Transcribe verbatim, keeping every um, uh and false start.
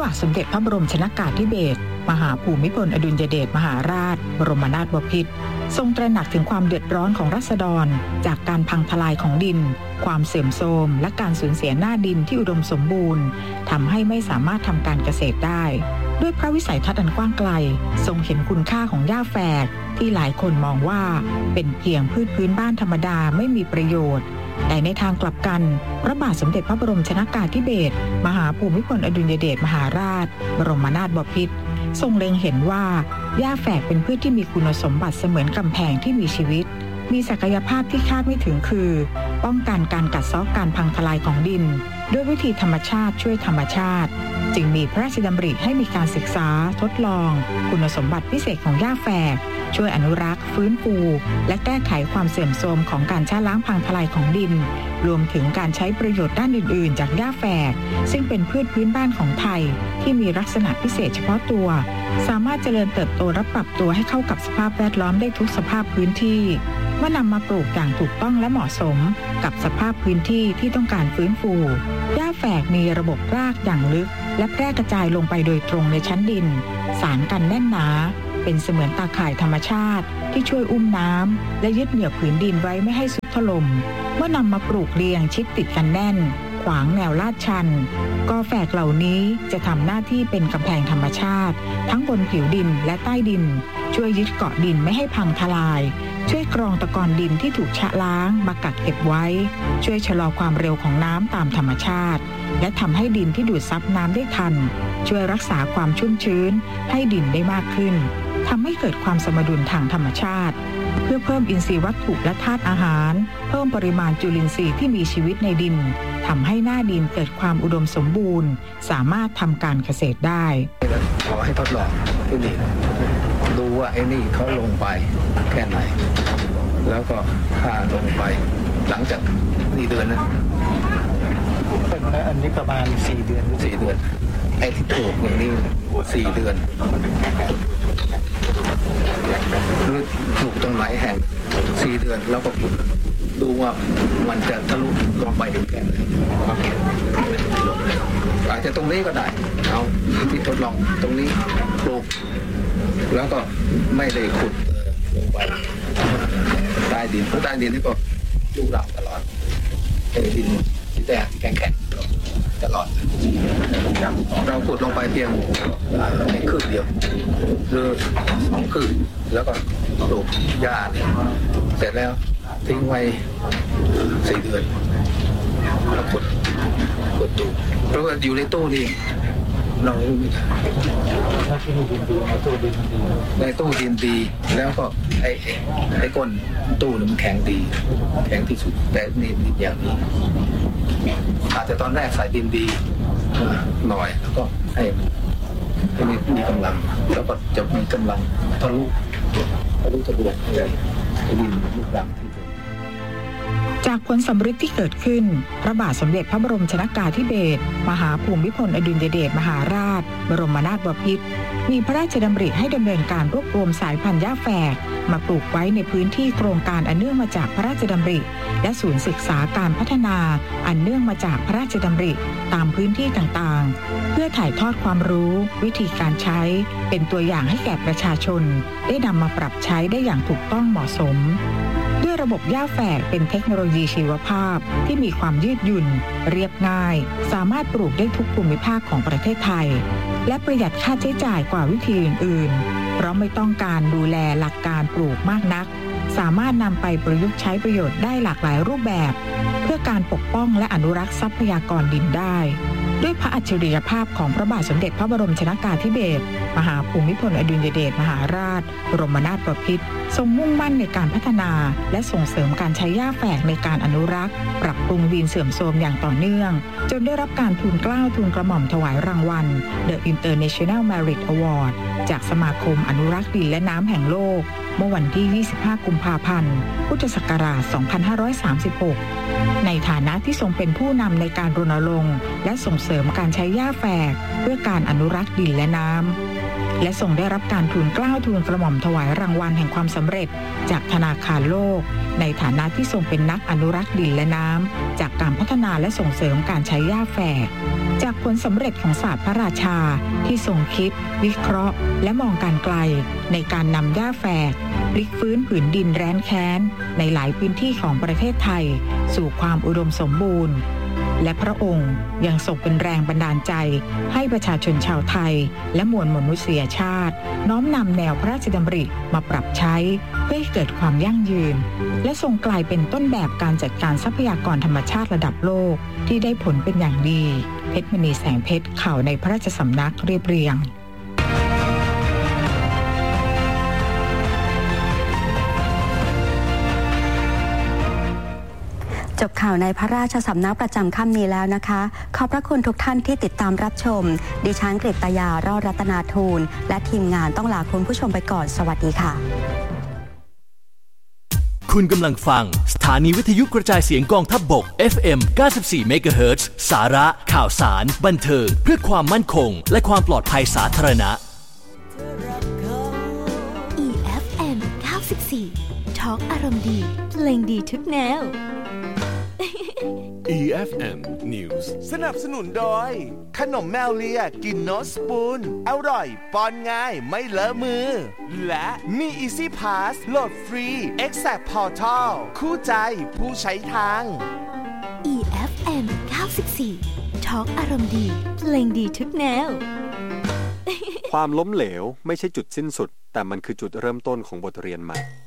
าทสมเด็จพระบรมชนกาธิเบศรมหาภูมิพลอดุลยเดชมหาราชบรมนาถบพิตรทรงตระหนักถึงความเดือดร้อนของราษฎรจากการพังทลายของดินความเสื่อมโทรมและการสูญเสียหน้าดินที่อุดมสมบูรณ์ทำให้ไม่สามารถทำการเกษตรได้ด้วยพระวิสัยทัศน์อันกว้างไกลทรงเห็นคุณค่าของหญ้าแฝกที่หลายคนมองว่าเป็นเพียงพืชพื้นบ้านธรรมดาไม่มีประโยชน์แต่ในทางกลับกันพระบาทสมเด็จพระบรมชนกาธิเบศรมหาภูมิพลอดุลยเดชมหาราชบรมนาถบพิตรทรงเล็งเห็นว่าหญ้าแฝกเป็นพืชที่มีคุณสมบัติเสมือนกำแพงที่มีชีวิตมีศักยภาพที่คาดไม่ถึงคือป้องกันการกัดเซาะการพังทลายของดินด้วยวิธีธรรมชาติช่วยธรรมชาติจึงมีพระราชดำริให้มีการศึกษาทดลองคุณสมบัติพิเศษของหญ้าแฝกช่วยอนุรักษ์ฟื้นฟูและแก้ไขความเสื่อมโทรมของการชะล้างพังทลายของดินรวมถึงการใช้ประโยชน์ด้านอื่นๆจากหญ้าแฝกซึ่งเป็นพืชพื้นบ้านของไทยที่มีลักษณะพิเศษเฉพาะตัวสามารถเจริญเติบโตและปรับตัวให้เข้ากับสภาพแวดล้อมได้ทุกสภาพพื้นที่เมื่อนำมาปลูกอย่างถูกต้องและเหมาะสมกับสภาพพื้นที่ที่ต้องการฟื้นฟูหญ้าแฝกมีระบบรากอย่างลึกและแพร่กระจายลงไปโดยตรงในชั้นดินสานกันแน่นหนาเป็นเสมือนตาข่ายธรรมชาติที่ช่วยอุ้มน้ำและยึดเหนี่ยวผืนดินไว้ไม่ให้สุดถล่มเมื่อนำมาปลูกเรียงชิดติดกันแน่นขวางแนวลาดชันกอแฝกเหล่านี้จะทำหน้าที่เป็นกำแพงธรรมชาติทั้งบนผิวดินและใต้ดินช่วยยึดเกาะดินไม่ให้พังทลายช่วยกรองตะกอนดินที่ถูกชะล้างมากักเก็บไว้ช่วยชะลอความเร็วของน้ำตามธรรมชาติและทำให้ดินที่ดูดซับน้ำได้ทันช่วยรักษาความชุ่มชื้นให้ดินได้มากขึ้นทำให้เกิดความสมดุลทางธรรมชาติเพื่อเพิ่มอินทรีย์วัตถุและธาตุอาหารเพิ่มปริมาณจุลินทรีย์ที่มีชีวิตในดินทำให้หน้าดินเกิดความอุดมสมบูรณ์สามารถทำการเกษตรได้ขอให้ทดลองที่นี่ดูว่าไอ้นี่เขาลงไปแค่ไหนแล้วก็ถ้าลงไปหลังจากนี่เดือนนะเป็นอันนี้ประมาณสี่เดือนสี่เดือนไอ้ที่ปลูกอย่างนี้สี่เดือนหรือปลูกตรงไหนแห่งสี่เดือนแล้วก็ดูว่ามันจะทะลุลงไปถึงแค่ไหนอาจจะตรงนี้ก็ได้เอาที่ทดลองตรงนี้ปลูกแล้วก็ไม่ได้ขุดลงไปใต้ดินเพราะใต้ดินนี่ก็ลูกหลังตลอดไอ้ดินที่แตกที่แข็งๆตลอดเราขุดลงไปเพียงแค่คืบเดียวหรือสองคืบแล้วก็ปลูกหญ้าเนี่ยเสร็จแล้วทิ้งไว้สี่เดือนแล้วขุดขุดตู้เพราะว่าอยู่ในตู้นี่เราในตู้ดินดีแล้วก็ไอ้ไอ้ก้นตู้มันแข็งดีแข็งที่สุดแต่นี่อย่างนี้อาจจะตอนแรกใส่ดินดีหน่อยแล้วก็ให้ให้มีกำลังแล้วก็จะมีกำลังทะลุทะลุทะลวงเลยดินลูกรังที่จากผลสำฤทธิ์ที่เกิดขึ้นพระบาทสมเด็จพระบรมชนกาธิเบศรมหาภูมิพลอดุลยเดชมหาราชบรมนาถบพิตรมีพระราชดำริให้ดำเนินการรวบรวมสายพันธุ์หญ้าแฝกมาปลูกไว้ในพื้นที่โครงการอันเนื่องมาจากพระราชดำริและศูนย์ศึกษาการพัฒนาอันเนื่องมาจากพระราชดำริตามพื้นที่ต่างๆเพื่อถ่ายทอดความรู้วิธีการใช้เป็นตัวอย่างให้แก่ประชาชนได้นำมาปรับใช้ได้อย่างถูกต้องเหมาะสมด้วยระบบหญ้าแฝกเป็นเทคโนโลยีชีวภาพที่มีความยืดหยุ่นเรียบง่ายสามารถปลูกได้ทุกภูมิภาคของประเทศไทยและประหยัดค่าใช้จ่ายกว่าวิธีอื่นๆเพราะไม่ต้องการดูแลหลักการปลูกมากนักสามารถนำไปประยุกต์ใช้ประโยชน์ได้หลากหลายรูปแบบเพื่อการปกป้องและอนุรักษ์ทรัพยากรดินได้ด้วยพระอัจฉริยภาพของพระบาทสมเด็จพระบรมชนกาธิเบศรมหาภูมิพลอดุลยเดชมหาราชบรมนาถบพิตรทรงมุ่งมั่นในการพัฒนาและส่งเสริมการใช้หญ้าแฝกในการอนุรักษ์ปรับปรุงดินเสื่อมโทรมอย่างต่อเนื่องจนได้รับการทูลเกล้าทูลกระหม่อมถวายรางวัล The International Merit Award จากสมาคมอนุรักษ์ดินและน้ำแห่งโลกเมื่อวันที่ ยี่สิบห้า กุมภาพันธ์ พุทธศักราช สองพันห้าร้อยสามสิบหก ในฐานะที่ทรงเป็นผู้นำในการรณรงค์และส่งเสริมการใช้หญ้าแฝกเพื่อการอนุรักษ์ดินและน้ำและทรงได้รับการทูลเกล้าทูลกระหม่อมถวายรางวัลแห่งความสำเร็จจากธนาคารโลกในฐานะที่ทรงเป็นนักอนุรักษ์ดินและน้ำจากการพัฒนาและส่งเสริมการใช้หญ้าแฝกจากผลสำเร็จของศาสตร์พระราชาที่ทรงคิดวิเคราะห์และมองการไกลในการนำหญ้าแฝกพลิกฟื้นผืนดินแร้นแค้นในหลายพื้นที่ของประเทศไทยสู่ความอุดมสมบูรณ์และพระองค์ยังทรงเป็นแรงบันดาลใจให้ประชาชนชาวไทยและมวลมนุษยชาติน้อมนำแนวพระราชดำริมาปรับใช้เพื่อให้เกิดความยั่งยืนและทรงกลายเป็นต้นแบบการจัดการทรัพยากรธรรมชาติระดับโลกที่ได้ผลเป็นอย่างดีเพชรมณีแสงเพชรข่าวในพระราชสำนักเรียบเรียงจบข่าวในพระราชสำนักประจำค่ำนี้แล้วนะคะขอบพระคุณทุกท่านที่ติดตามรับชมดิฉันกฤตยารอดรัตนาทูลและทีมงานต้องลาคุณผู้ชมไปก่อนสวัสดีค่ะคุณกำลังฟังสถานีวิทยุกระจายเสียงกองทัพบก เอฟ เอ็ม เก้าสิบสี่ เมกะเฮิรตซ์ สาระข่าวสารบันเทิงเพื่อความมั่นคงและความปลอดภัยสาธารณะอี เอฟ เอ็ม เก้าสิบสี่ ทอล์กอารมณ์ดีเพลงดีทุกแนวอี เอฟ เอ็ม News สนับสนุนโดยขนมแมวเลียกินโนสปูนอร่อยป้อนง่ายไม่เลอะมือและมี Easy Pass โหลดฟรี Exact Portal คู่ใจผู้ใช้ทางอี เอฟ เอ็ม เก้าสิบสี่ ทอล์กอารมณ์ดีเพลงดีทุกแนวความล้มเหลวไม่ใช่จุดสิ้นสุดแต่มันคือจุดเริ่มต้นของบทเรียนใหม่